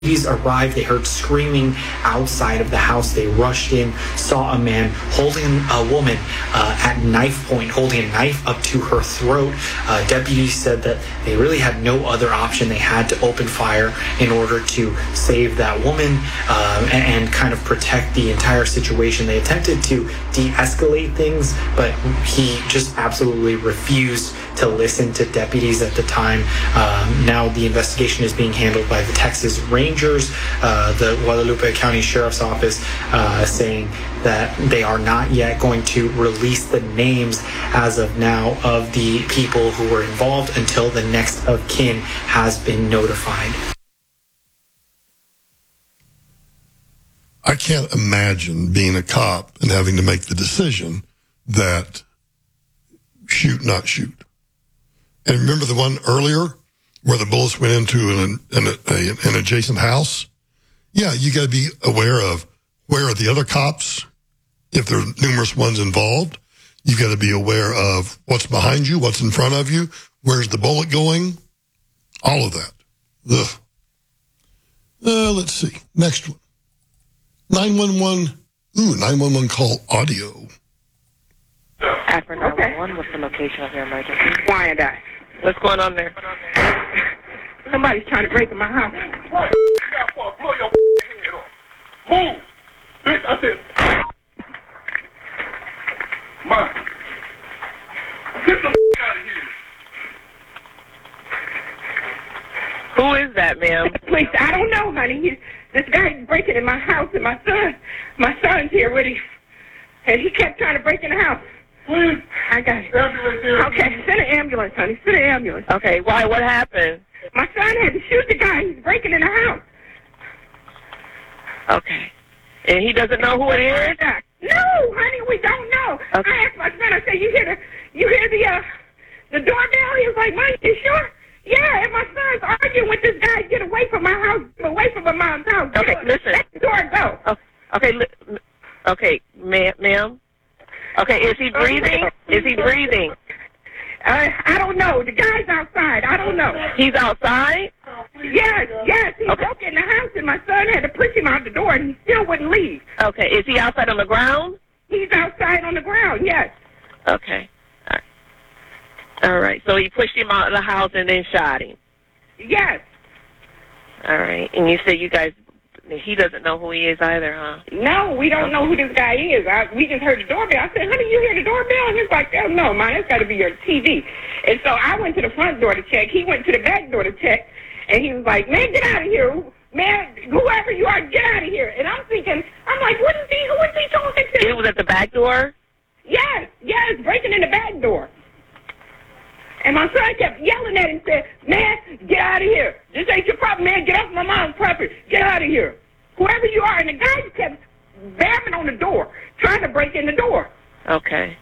Deputies arrived. They heard screaming outside of the house. They rushed in, saw a man holding a woman at knife point, holding a knife up to her throat. Deputies said that they really had no other option. They had to open fire in order to save that woman and kind of protect the entire situation. They attempted to de-escalate things, but he just absolutely refused to listen to deputies at the time. Now the investigation is being handled by the Texas Rangers, the Guadalupe County Sheriff's Office, saying that they are not yet going to release the names as of now of the people who were involved until the next of kin has been notified. I can't imagine being a cop and having to make the decision that shoot, not shoot. And remember the one earlier where the bullets went into an adjacent house? Yeah, you got to be aware of where are the other cops, if there are numerous ones involved. You got to be aware of what's behind you, what's in front of you, where's the bullet going, all of that. Ugh. Let's see. Next one. 911. 911 call audio. Akron 911, what's the location of your emergency? Wyandotte. What's going on there? Somebody's trying to break in my house. Blow your head off. Move. Bitch, I said. Mom. Get the out of here. Who is that, ma'am? Please, I don't know, honey. This guy's breaking in my house, and my son's here with him. And he kept trying to break in the house. Please. I got it. Ambulance here. Okay, send an ambulance, honey. Send an ambulance. Okay, why? What happened? My son had to shoot the guy. He's breaking in the house. Okay. And he doesn't know who it is? No, honey, we don't know. Okay. I asked my son, I said, you hear the doorbell? He was like, Mom, you sure? Yeah, and my son's arguing with this guy, get away from my house, away from my mom's house. Okay, listen. Let the door go. Okay, ma'am. Okay, is he breathing? Is he breathing? I don't know. The guy's outside. I don't know. He's outside? Yes. He broke in the house, and my son had to push him out the door, and he still wouldn't leave. Okay, is he outside on the ground? He's outside on the ground, yes. Okay. All right, so he pushed him out of the house and then shot him? Yes. All right, and you say he doesn't know who he is either, huh? No, we don't know who this guy is. We just heard the doorbell. I said, honey, you hear the doorbell? And he's like, oh, no, man, it's got to be your TV. And so I went to the front door to check. He went to the back door to check. And he was like, man, get out of here. Man, whoever you are, get out of here. And I'm thinking, who is he talking to? It was at the back door? Yes, breaking in the back door. And my son kept yelling at him and said, man, get out of here. This ain't your problem, man. Get off my mom's property. Get out of here. Whoever you are. And the guy kept bamming on the door, trying to break in the door. Okay.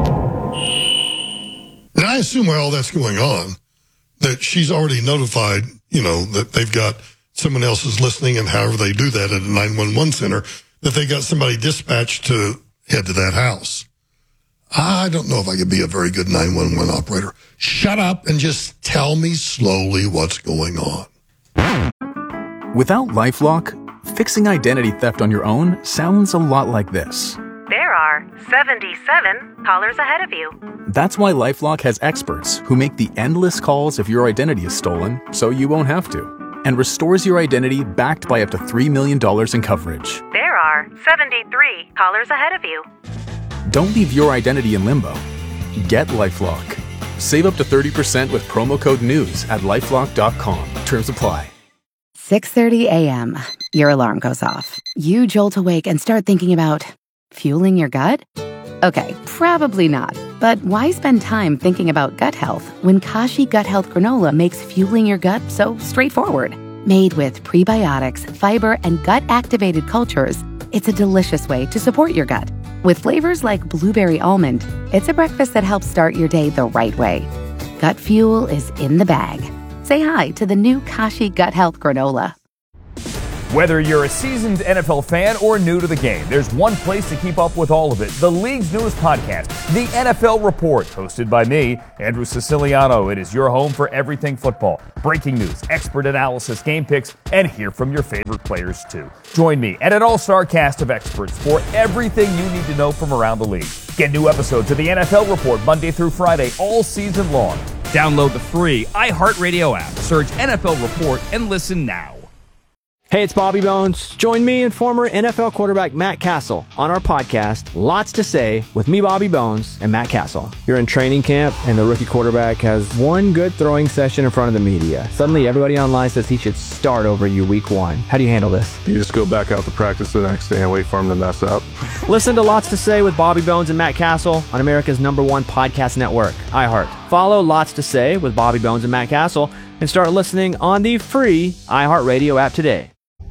And I assume while all that's going on, that she's already notified, that they've got someone else is listening, and however they do that at a 911 center, that they got somebody dispatched to head to that house. I don't know if I could be a very good 911 operator. Shut up and just tell me slowly what's going on. Without LifeLock, fixing identity theft on your own sounds a lot like this. There are 77 callers ahead of you. That's why LifeLock has experts who make the endless calls if your identity is stolen, so you won't have to, and restores your identity backed by up to $3 million in coverage. There are 73 callers ahead of you. Don't leave your identity in limbo. Get LifeLock. Save up to 30% with promo code NEWS at LifeLock.com. Terms apply. 6:30 a.m. Your alarm goes off. You jolt awake and start thinking about fueling your gut? Okay, probably not. But why spend time thinking about gut health when Kashi Gut Health Granola makes fueling your gut so straightforward? Made with prebiotics, fiber, and gut-activated cultures, it's a delicious way to support your gut. With flavors like blueberry almond, it's a breakfast that helps start your day the right way. Gut fuel is in the bag. Say hi to the new Kashi Gut Health Granola. Whether you're a seasoned NFL fan or new to the game, there's one place to keep up with all of it. The league's newest podcast, The NFL Report, hosted by me, Andrew Siciliano. It is your home for everything football. Breaking news, expert analysis, game picks, and hear from your favorite players too. Join me and an all-star cast of experts for everything you need to know from around the league. Get new episodes of The NFL Report Monday through Friday all season long. Download the free iHeartRadio app. Search NFL Report and listen now. Hey, it's Bobby Bones. Join me and former NFL quarterback Matt Castle on our podcast, Lots to Say, with me, Bobby Bones, and Matt Castle. You're in training camp, and the rookie quarterback has one good throwing session in front of the media. Suddenly, everybody online says he should start over you week one. How do you handle this? You just go back out to practice the next day and wait for him to mess up. Listen to Lots to Say with Bobby Bones and Matt Castle on America's #1 podcast network, iHeart. Follow Lots to Say with Bobby Bones and Matt Castle and start listening on the free iHeartRadio app today.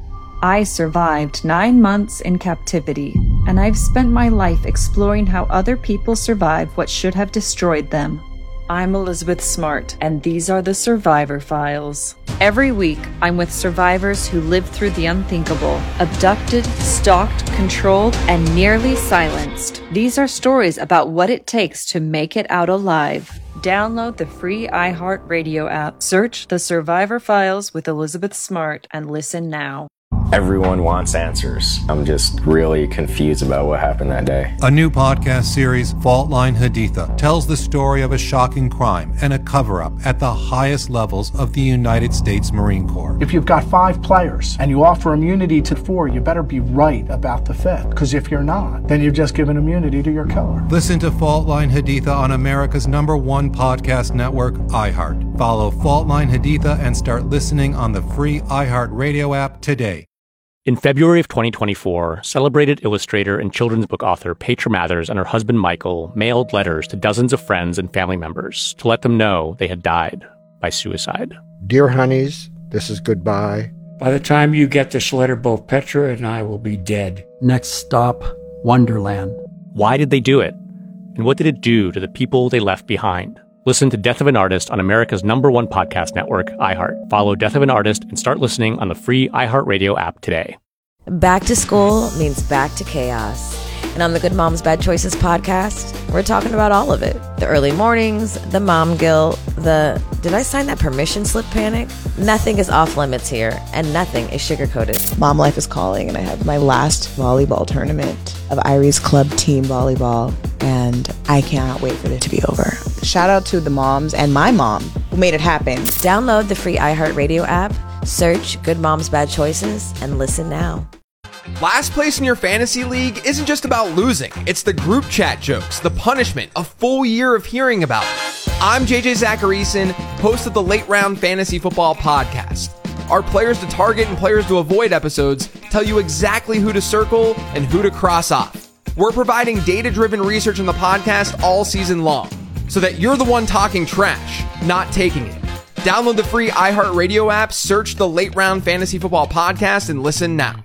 I survived 9 months in captivity, and I've spent my life exploring how other people survive what should have destroyed them. I'm Elizabeth Smart, and these are the Survivor Files. Every week, I'm with survivors who lived through the unthinkable, abducted, stalked, controlled, and nearly silenced. These are stories about what it takes to make it out alive. Download the free iHeartRadio app, search The Survivor Files with Elizabeth Smart, and listen now. Everyone wants answers. I'm just really confused about what happened that day. A new podcast series, Fault Line Haditha, tells the story of a shocking crime and a cover-up at the highest levels of the United States Marine Corps. If you've got 5 players and you offer immunity to 4, you better be right about the 5th. Because if you're not, then you've just given immunity to your killer. Listen to Fault Line Haditha on America's #1 podcast network, iHeart. Follow Fault Line Haditha and start listening on the free iHeartRadio app today. In February of 2024, celebrated illustrator and children's book author Petra Mathers and her husband Michael mailed letters to dozens of friends and family members to let them know they had died by suicide. Dear honeys, this is goodbye. By the time you get this letter, both Petra and I will be dead. Next stop, Wonderland. Why did they do it? And what did it do to the people they left behind? Listen to Death of an Artist on America's #1 podcast network, iHeart. Follow Death of an Artist and start listening on the free iHeartRadio app today. Back to school means back to chaos. And on the Good Moms Bad Choices podcast, we're talking about all of it. The early mornings, the mom guilt, the did I sign that permission slip panic? Nothing is off limits here, and nothing is sugar-coated. Mom life is calling, and I have my last volleyball tournament of Irie's club team volleyball, and I cannot wait for it to be over. Shout out to the moms and my mom who made it happen. Download the free iHeartRadio app, search Good Moms Bad Choices, and listen now. Last place in your fantasy league isn't just about losing. It's the group chat jokes, the punishment, a full year of hearing about it. I'm JJ Zacharyson, host of the Late Round Fantasy Football Podcast. Our players to target and players to avoid episodes tell you exactly who to circle and who to cross off. We're providing data-driven research in the podcast all season long, so that you're the one talking trash, not taking it. Download the free iHeartRadio app, search the Late Round Fantasy Football Podcast, and listen now.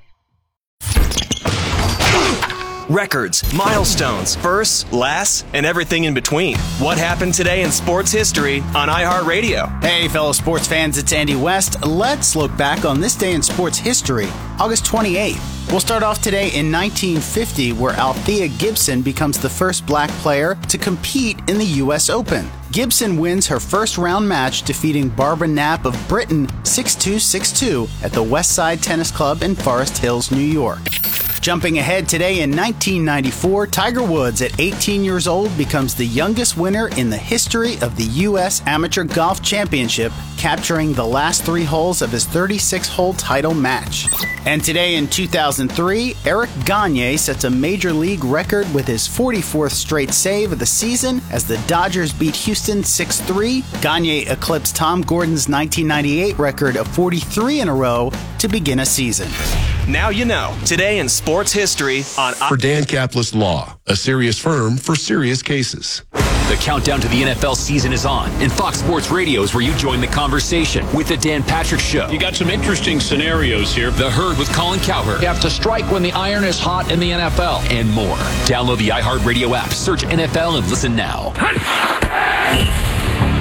Records, milestones, firsts, lasts, and everything in between. What happened today in sports history on iHeartRadio? Hey, fellow sports fans, it's Andy West. Let's look back on this day in sports history, August 28th. We'll start off today in 1950, where Althea Gibson becomes the first black player to compete in the U.S. Open. Gibson wins her first round match, defeating Barbara Knapp of Britain 6-2, 6-2 at the Westside Tennis Club in Forest Hills, New York. Jumping ahead today in 1994, Tiger Woods at 18 years old becomes the youngest winner in the history of the U.S. Amateur Golf Championship, capturing the last 3 holes of his 36-hole title match. And today in 2003, Eric Gagne sets a major league record with his 44th straight save of the season as the Dodgers beat Houston 6-3. Gagne eclipsed Tom Gordon's 1998 record of 43 in a row to begin a season. Now you know. Today in sports history on... For Dan Caplis Law, a serious firm for serious cases. The countdown to the NFL season is on, and Fox Sports Radio is where you join the conversation with The Dan Patrick Show. You got some interesting scenarios here. The Herd with Colin Cowherd. You have to strike when the iron is hot in the NFL. And more. Download the iHeartRadio app, search NFL, and listen now.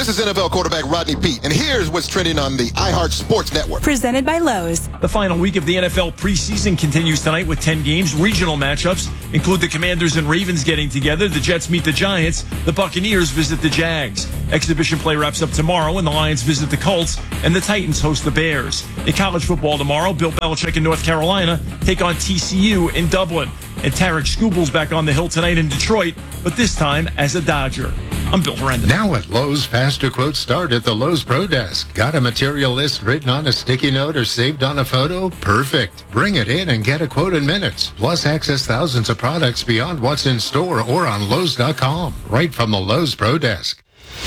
This is NFL quarterback Rodney Peete, and here's what's trending on the iHeart Sports Network. Presented by Lowe's. The final week of the NFL preseason continues tonight with 10 games. Regional matchups include the Commanders and Ravens getting together. The Jets meet the Giants. The Buccaneers visit the Jags. Exhibition play wraps up tomorrow, and the Lions visit the Colts, and the Titans host the Bears. In college football tomorrow, Bill Belichick in North Carolina take on TCU in Dublin. And Tarek Skubel's back on the hill tonight in Detroit, but this time as a Dodger. I'm Bill Herendon. Now at Lowe's, faster quotes start at the Lowe's Pro Desk. Got a material list written on a sticky note or saved on a photo? Perfect. Bring it in and get a quote in minutes. Plus, access thousands of products beyond what's in store or on Lowe's.com. Right from the Lowe's Pro Desk.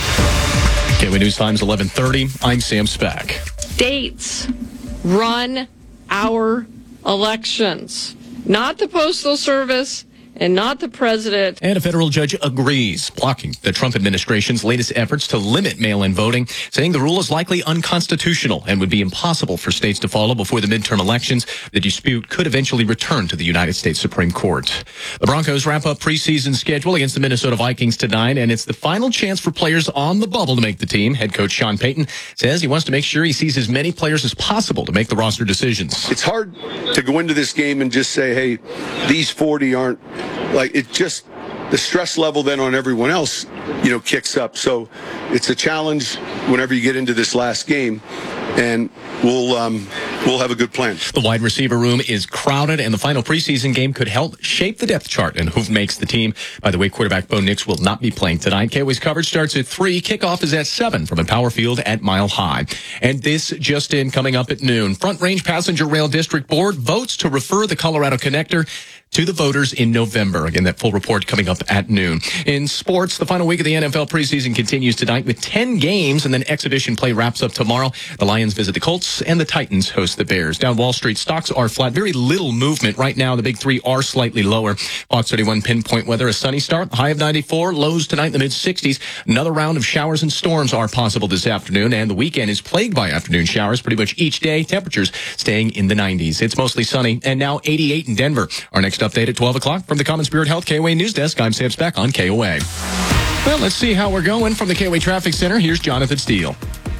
KOA News Times 11:30. I'm Sam Speck. States run our elections, not the Postal Service and not the president. And a federal judge agrees, blocking the Trump administration's latest efforts to limit mail-in voting, saying the rule is likely unconstitutional and would be impossible for states to follow before the midterm elections. The dispute could eventually return to the United States Supreme Court. The Broncos wrap up preseason schedule against the Minnesota Vikings tonight, and it's the final chance for players on the bubble to make the team. Head coach Sean Payton says he wants to make sure he sees as many players as possible to make the roster decisions. It's hard to go into this game and just say, hey, these 40 aren't. Like, it just, the stress level then on everyone else, kicks up. So it's a challenge whenever you get into this last game, and we'll have a good plan. The wide receiver room is crowded, and the final preseason game could help shape the depth chart and who makes the team. By the way, quarterback Bo Nix will not be playing tonight. KOA's coverage starts at 3. Kickoff is at 7 from Empower Field at Mile High. And this just in, coming up at noon. Front Range Passenger Rail District Board votes to refer the Colorado Connector to the voters in November. Again, that full report coming up at noon. In sports, the final week of the NFL preseason continues tonight with 10 games, and then exhibition play wraps up tomorrow. The Lions visit the Colts, and the Titans host the Bears. Down Wall Street, stocks are flat. Very little movement right now. The big three are slightly lower. Fox 31 pinpoint weather, a sunny start, high of 94, lows tonight in the mid-60s. Another round of showers and storms are possible this afternoon, and the weekend is plagued by afternoon showers pretty much each day. Temperatures staying in the 90s. It's mostly sunny, and now 88 in Denver. Our next update at 12 o'clock from the Common Spirit Health KOA News Desk. I'm Sam Speck on KOA. Well, let's see how we're going from the KOA Traffic Center. Here's Jonathan Steele.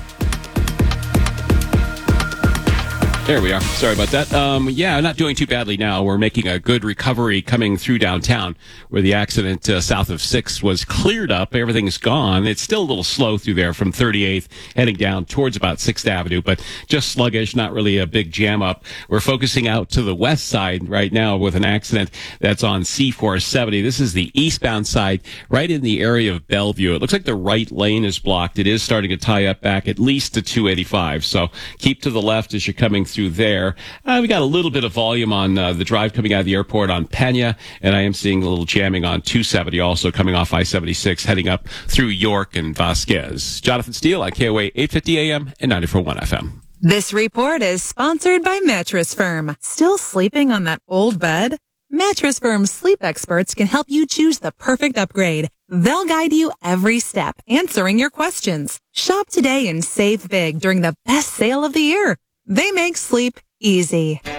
There we are. Sorry about that. Not doing too badly now. We're making a good recovery coming through downtown where the accident south of 6th was cleared up. Everything's gone. It's still a little slow through there from 38th heading down towards about 6th Avenue, but just sluggish, not really a big jam up. We're focusing out to the west side right now with an accident that's on C470. This is the eastbound side right in the area of Bellevue. It looks like the right lane is blocked. It is starting to tie up back at least to 285. So keep to the left as you're coming through there. We got a little bit of volume on the drive coming out of the airport on Pena, and I am seeing a little jamming on 270 also coming off I-76 heading up through York and Vasquez. Jonathan Steele on KOA 850 AM and 94.1 FM. This report is sponsored by Mattress Firm. Still sleeping on that old bed? Mattress Firm's sleep experts can help you choose the perfect upgrade. They'll guide you every step, answering your questions. Shop today and save big during the best sale of the year. They make sleep easy.